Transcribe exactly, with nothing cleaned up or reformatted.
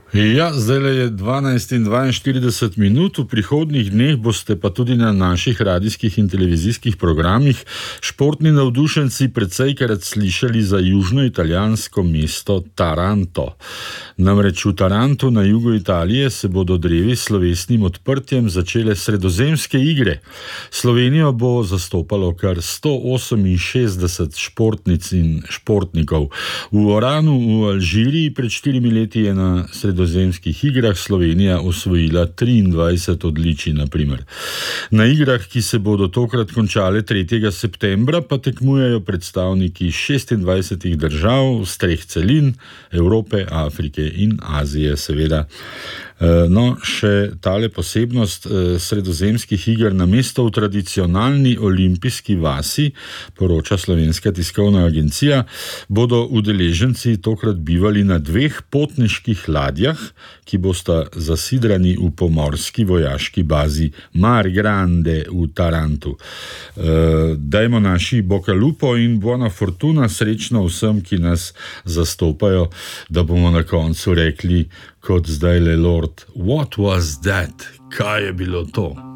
Ja, zdaj je dvanajst in dvainštirideset minut, v prihodnjih dneh boste pa tudi na naših radijskih in televizijskih programih športni navdušenci precejkrat slišali za južnoitalijansko mesto Taranto. Namreč v Tarantu na jugu Italije se bodo drevi s slovesnim odprtjem začele sredozemske igre. Slovenijo bo zastopalo kar sto oseminšestdeset športnic in športnikov. V Oranu v Alžiriji pred štirimi leti je na sredozemskih igrah Slovenija osvojila triindvajset odličij, na primer. Na igrah, ki se bodo tokrat končale tretjega septembra, pa tekmujejo predstavniki šestindvajsetih držav z treh celin, Evrope, Afrike in Azije, seveda. No, še tale posebnost sredozemskih iger. Namesto v tradicionalni olimpijski vasi, poroča Slovenska tiskovna agencija, bodo udeleženci tokrat bivali na dveh potniških ladjah, ki bosta zasidrani v pomorski vojaški bazi Mar Grande v Tarantu. Dajmo naši Bocalupo in buona fortuna, srečno vsem, ki nas zastopajo, da bomo na koncu rekli kot zdaj le Lord, what was that? Kaj je bilo to?